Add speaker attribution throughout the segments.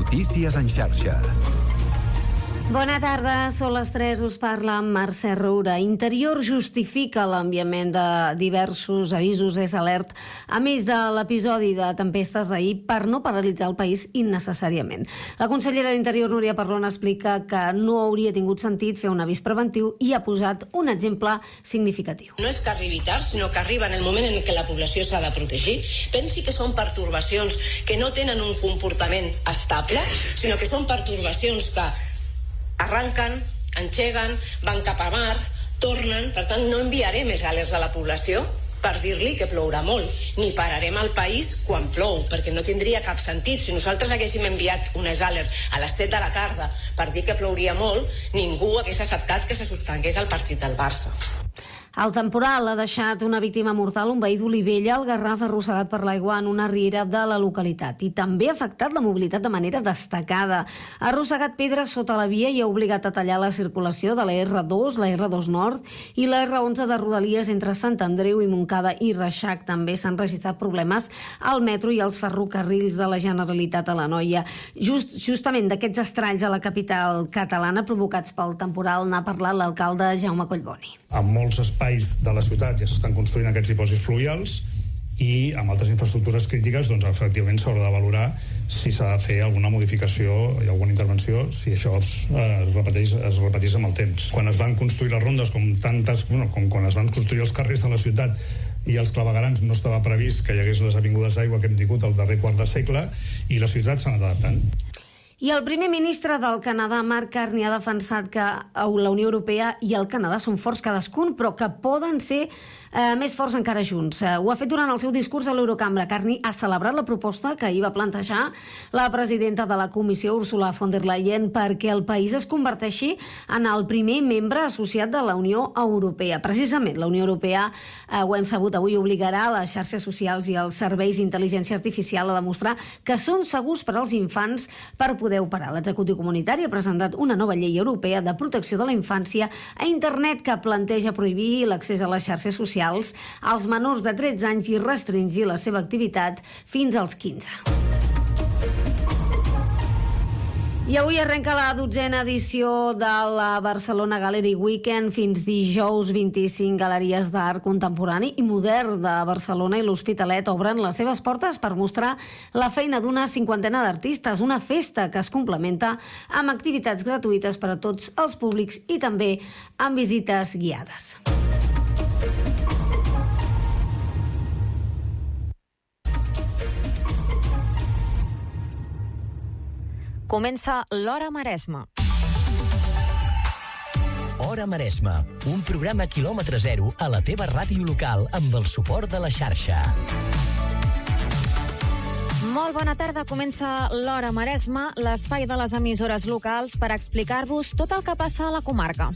Speaker 1: Notícies en xarxa.
Speaker 2: Bona tarda, són les 3, us parla Mercè Roura. Interior justifica l'enviament de diversos avisos alert, a més de l'episodi de tempestes d'ahir, per no paralitzar el país innecessàriament. La consellera d'Interior, Núria Parlon, explica que no hauria tingut sentit fer un avís preventiu i ha posat un exemple significatiu.
Speaker 3: No és que arribi tard, sinó que arriba en el moment en què la població s'ha de protegir. Pensi que són pertorbacions que no tenen un comportament estable, sinó que són pertorbacions que arranquen, engeguen, van cap a mar, tornen. Per tant, no enviaré més alerts a la població per dir-li que plourà molt, ni pararem el país quan plou, perquè no tindria cap sentit. Si nosaltres haguéssim enviat unes alerts a les 7 de la tarda per dir que plouria molt, ningú hagués acceptat que se suspengués el partit del Barça.
Speaker 2: El temporal ha deixat una víctima mortal, un veí d'Olivella, al Garraf, arrossegat per l'aigua en una riera de la localitat, i també ha afectat la mobilitat de manera destacada. Ha arrossegat pedres sota la via i ha obligat a tallar la circulació de la R2, la R2 Nord i la R11 de Rodalies entre Sant Andreu i Montcada i Reixac. També s'han registrat problemes al metro i als ferrocarrils de la Generalitat a l'Anoia. Justament d'aquests estralls a la capital catalana provocats pel temporal n'ha parlat l'alcalde Jaume Collboni.
Speaker 4: En molts espais de la ciutat ja s'estan construint aquests dipòsits fluvials i amb altres infraestructures crítiques, doncs efectivament s'haurà de valorar si s'ha de fer alguna modificació i alguna intervenció si això es repetís amb el temps. Quan es van construir les rondes, com quan es van construir els carrers de la ciutat i els claveguerams, no estava previst que hi hagués les avingudes d'aigua que hem tingut al darrer quart de segle, i la ciutat s'ha anat adaptant.
Speaker 2: I el primer ministre del Canadà, Mark Carney, ha defensat que la Unió Europea i el Canadà són forts cadascun, però que poden ser més forts encara junts. Ho ha fet durant el seu discurs a l'Eurocambra. Carney ha celebrat la proposta que ahir va plantejar la presidenta de la Comissió, Ursula von der Leyen, perquè el país es converteixi en el primer membre associat de la Unió Europea. Precisament, la Unió Europea, ho hem sabut avui, obligarà les xarxes socials i els serveis d'intel·ligència artificial a demostrar que són segurs per als infants per poder operar. L'executiu comunitari ha presentat una nova llei europea de protecció de la infància a internet que planteja prohibir l'accés a les xarxes socials als menors de 13 anys i restringir la seva activitat fins als 15. I avui arrenca la 12a edició de la Barcelona Gallery Weekend. Fins dijous 25 galeries d'art contemporani i modern de Barcelona i l'Hospitalet obren les seves portes per mostrar la feina d'una 50ena d'artistes, una festa que es complementa amb activitats gratuïtes per a tots els públics i també amb visites guiades.
Speaker 5: Comença l'Hora Maresme.
Speaker 6: Hora Maresme, un programa quilòmetre zero a la teva ràdio local amb el suport de la xarxa.
Speaker 5: Molt bona tarda, comença l'Hora Maresme, l'espai de les emissores locals per explicar-vos tot el que passa a la comarca.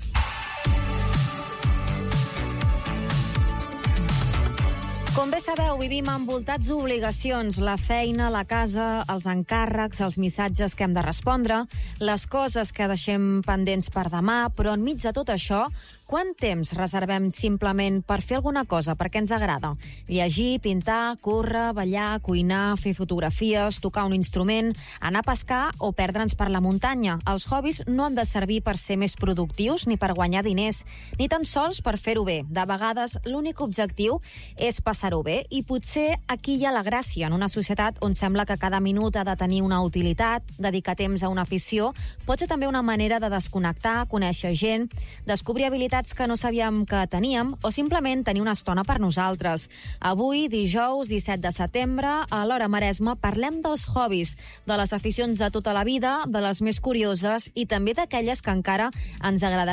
Speaker 5: Com bé sabeu, vivim envoltats d'obligacions, la feina, la casa, els encàrrecs, els missatges que hem de respondre, les coses que deixem pendents per demà, però enmig de tot això, quant temps reservem simplement per fer alguna cosa perquè ens agrada? Llegir, pintar, córrer, ballar, cuinar, fer fotografies, tocar un instrument, anar a pescar o perdre'ns per la muntanya. Els hobbies no han de servir per ser més productius ni per guanyar diners, ni tan sols per fer-ho bé. De vegades l'únic objectiu és passar-ho bé i potser aquí hi ha la gràcia en una societat on sembla que cada minut ha de tenir una utilitat, dedicar temps a una afició, pot ser també una manera de desconnectar, conèixer gent, descobrir habilitats que no sabíem que teníem o simplement tenir una estona per nosaltres. Avui, dijous 17 de setembre, a l'Hora Maresme parlem dels hobbies, de les aficions de tota la vida, de les més curioses i també d'aquelles que encara ens agraden